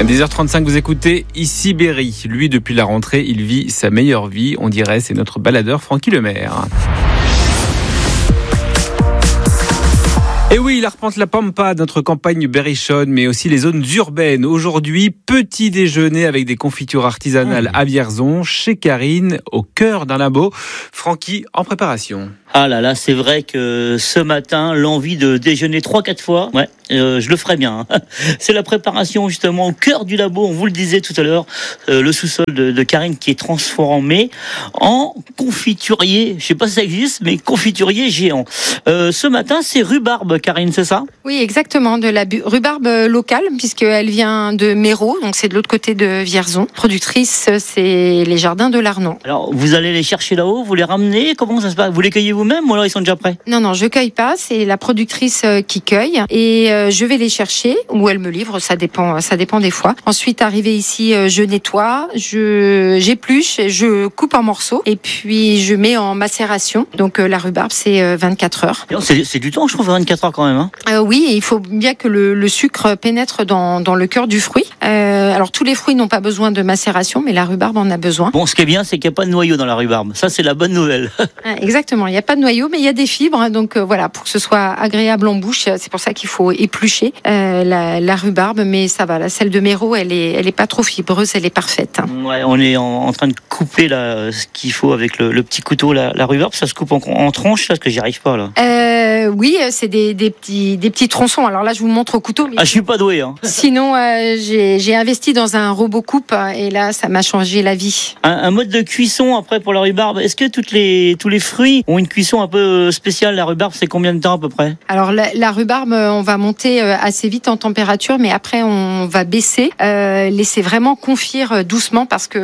10h35, vous écoutez Ici Berry. Lui, depuis la rentrée, il vit sa meilleure vie. On dirait, c'est notre baladeur Francky Lemaire. Et oui, il arpente la pampa de notre campagne berrichonne, mais aussi les zones urbaines. Aujourd'hui, petit déjeuner avec des confitures artisanales à Vierzon, chez Karine, au cœur d'un labo. Francky, en préparation. Ah là là, c'est vrai que ce matin, l'envie de déjeuner 3-4 fois, je le ferais bien. C'est la préparation justement au cœur du labo, on vous le disait tout à l'heure, le sous-sol de Karine qui est transformé en confiturier. Je sais pas si ça existe, mais confiturier géant. Ce matin, c'est rhubarbe, Karine, c'est ça ? Oui, exactement, de la rhubarbe locale, puisqu'elle vient de Méreau, donc c'est de l'autre côté de Vierzon. Productrice, c'est les jardins de l'Arnon. Alors, vous allez les chercher là-haut, vous les ramenez, comment ça se passe ? Vous les cueillez vous-même ou alors ils sont déjà prêts ? Non, je cueille pas, c'est la productrice qui cueille et je vais les chercher ou elle me livre, ça dépend des fois. Ensuite, arrivé ici, je nettoie, j'épluche, je coupe en morceaux et puis je mets en macération. Donc la rhubarbe, c'est 24 heures. C'est du temps, je trouve, 24 heures quand même. Oui, et il faut bien que le sucre pénètre dans le cœur du fruit. Alors tous les fruits n'ont pas besoin de macération, mais la rhubarbe en a besoin. Bon, ce qui est bien, c'est qu'il n'y a pas de noyau dans la rhubarbe. Ça, c'est la bonne nouvelle. Exactement, il n'y a pas de noyau, mais il y a des fibres. Donc voilà, pour que ce soit agréable en bouche, c'est pour ça qu'il faut éplucher la rhubarbe. Mais ça va, celle de Méreau, elle est pas trop fibreuse, elle est parfaite. Ouais, on est en train de couper là, ce qu'il faut avec le petit couteau, la rhubarbe. Ça se coupe en tranches, parce que j'y arrive pas là. Oui, c'est des petits tronçons. Alors là, je vous montre au couteau. Mais je suis pas doué. Sinon, j'ai investi dans un robot coupe et là, ça m'a changé la vie. Un mode de cuisson après pour la rhubarbe. Est-ce que tous les fruits ont une cuisson un peu spéciale? La rhubarbe, c'est combien de temps à peu près? Alors la rhubarbe, on va monter assez vite en température, mais après on va baisser, laisser vraiment confire doucement parce que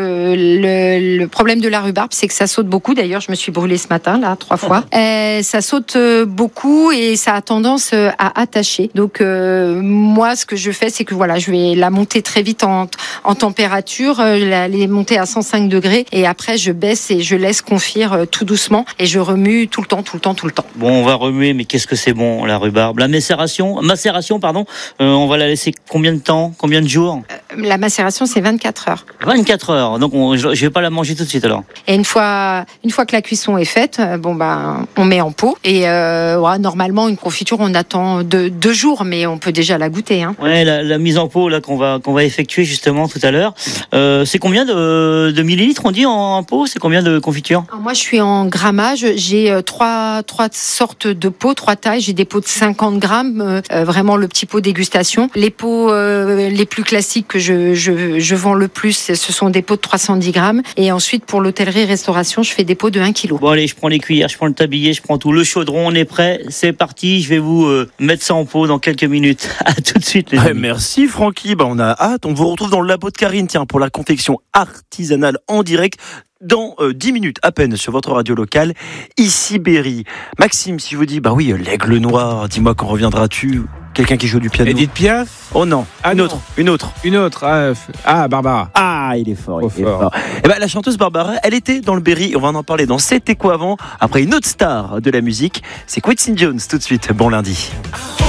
le problème de la rhubarbe, c'est que ça saute beaucoup. D'ailleurs, je me suis brûlée ce matin là 3 fois. Ça saute beaucoup et ça a tendance à attacher. Donc moi, ce que je fais, c'est que voilà, je vais la monter très vite en température, les monter à 105 degrés et après je baisse et je laisse confire tout doucement et je remue tout le temps. Bon, on va remuer, mais qu'est-ce que c'est bon la rhubarbe? La macération, on va la laisser combien de temps, combien de jours? La macération, c'est 24 heures. 24 heures, donc je vais pas la manger tout de suite alors. Et une fois que la cuisson est faite, on met en pot et normalement une confiture on attend 2 jours, mais on peut déjà la goûter. Ouais, la mise en pot là qu'on va effectuer justement tout à l'heure. C'est combien de millilitres on dit en pot? C'est combien de confiture? Alors moi je suis en grammage, j'ai 3 sortes de pots, 3 tailles. J'ai des pots de 50 grammes, vraiment le petit pot dégustation. Les pots les plus classiques que je vends le plus, ce sont des pots de 310 grammes. Et ensuite pour l'hôtellerie-restauration, je fais des pots de 1 kg. Bon allez, je prends les cuillères, je prends le tablier, je prends tout. Le chaudron, on est prêt, c'est parti. Je vais vous mettre ça en pot dans quelques minutes. À tout de suite les amis. Merci Francky, on a hâte. On vous retrouve dans le labo de Karine, pour la confection artisanale en direct. Dans 10 minutes à peine sur votre radio locale, Ici Berry. Maxime, si je vous dis, oui, l'aigle noir, dis-moi quand reviendras-tu? Quelqu'un qui joue du piano. Edith Piaf? Oh non, une autre. Barbara. Ah, il est fort. La chanteuse Barbara, elle était dans le Berry, on va en parler dans C'était quoi avant, après une autre star de la musique, c'est Quincy Jones tout de suite. Bon lundi.